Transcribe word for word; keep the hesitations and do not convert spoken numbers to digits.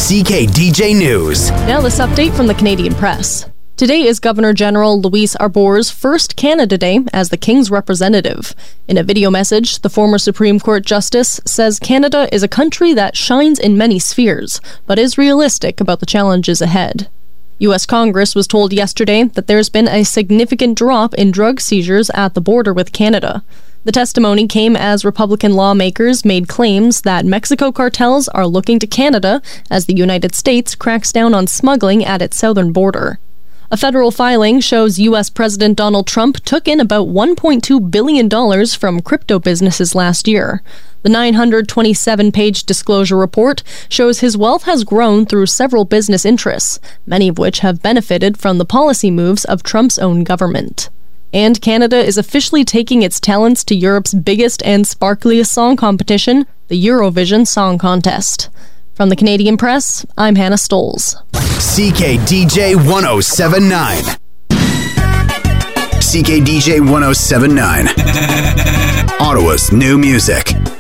C K D J News. Now this update from the Canadian Press. Today is Governor General Louise Arbour's first Canada Day as the King's representative. In a video message, the former Supreme Court Justice says Canada is a country that shines in many spheres, but is realistic about the challenges ahead. U S Congress was told yesterday that there's been a significant drop in drug seizures at the border with Canada. The testimony came as Republican lawmakers made claims that Mexico cartels are looking to Canada as the United States cracks down on smuggling at its southern border. A federal filing shows U S President Donald Trump took in about one point two billion dollars from crypto businesses last year. The nine hundred twenty-seven page disclosure report shows his wealth has grown through several business interests, many of which have benefited from the policy moves of Trump's own government. And Canada is officially taking its talents to Europe's biggest and sparkliest song competition, the Eurovision Song Contest. From the Canadian Press, I'm Hannah Stoles. C K D J one oh seven point nine. C K D J one oh seven point nine. Ottawa's new music.